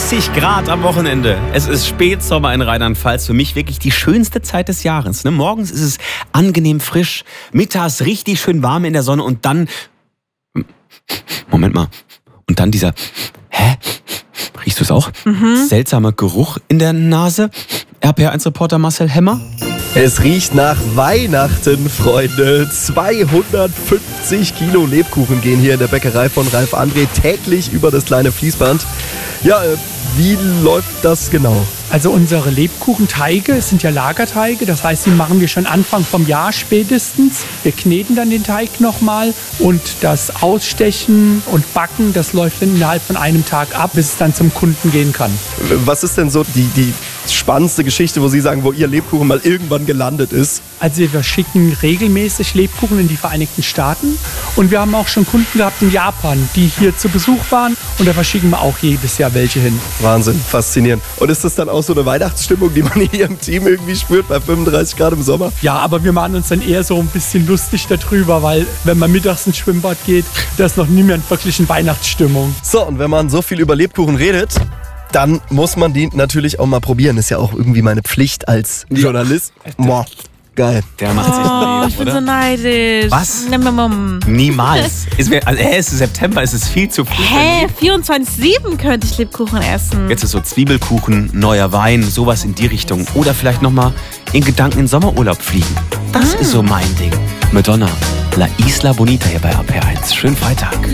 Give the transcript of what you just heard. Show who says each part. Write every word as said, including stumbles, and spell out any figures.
Speaker 1: dreißig Grad am Wochenende. Es ist Spätsommer in Rheinland-Pfalz. Für mich wirklich die schönste Zeit des Jahres. Ne? Morgens ist es angenehm frisch, mittags richtig schön warm in der Sonne und dann... Moment mal. Und dann dieser... Hä? Riechst du es auch? Mhm. Seltsamer Geruch in der Nase. R P R eins Reporter Marcel Hemmer.
Speaker 2: Es riecht nach Weihnachten, Freunde. zweihundertfünfzig Kilo Lebkuchen gehen hier in der Bäckerei von Ralf André täglich über das kleine Fließband. Ja, äh, wie läuft das genau?
Speaker 3: Also unsere Lebkuchenteige sind ja Lagerteige, das heißt, die machen wir schon Anfang vom Jahr spätestens. Wir kneten dann den Teig nochmal und das Ausstechen und Backen, das läuft dann innerhalb von einem Tag ab, bis es dann zum Kunden gehen kann.
Speaker 2: Was ist denn so die, die spannendste Geschichte, wo Sie sagen, wo Ihr Lebkuchen mal irgendwann gelandet ist?
Speaker 3: Also wir verschicken regelmäßig Lebkuchen in die Vereinigten Staaten und wir haben auch schon Kunden gehabt in Japan, die hier zu Besuch waren und da verschicken wir auch jedes Jahr welche hin.
Speaker 2: Wahnsinn, faszinierend. Und ist das dann auch so eine Weihnachtsstimmung, die man hier im Team irgendwie spürt bei fünfunddreißig Grad im Sommer?
Speaker 3: Ja, aber wir machen uns dann eher so ein bisschen lustig darüber, weil wenn man mittags ins Schwimmbad geht, da ist noch niemand wirklich in Weihnachtsstimmung.
Speaker 2: So, und wenn man so viel über Lebkuchen redet, dann muss man die natürlich auch mal probieren. Ist ja auch irgendwie meine Pflicht als Journalist. Boah, geil.
Speaker 1: Der macht sich ein
Speaker 4: Oh,
Speaker 1: Leben,
Speaker 4: ich bin
Speaker 1: oder?
Speaker 4: so neidisch.
Speaker 1: Was?
Speaker 4: Nimm.
Speaker 1: Niemals. Es, wär, also, hä, es ist September, es ist viel zu früh.
Speaker 4: Hä, vierundzwanzig sieben könnte ich Lebkuchen essen.
Speaker 1: Jetzt ist so Zwiebelkuchen, neuer Wein, sowas in die Richtung. Oder vielleicht nochmal in Gedanken in Sommerurlaub fliegen. Das mm. ist so mein Ding. Madonna, La Isla Bonita hier bei R P R eins. Schönen Freitag.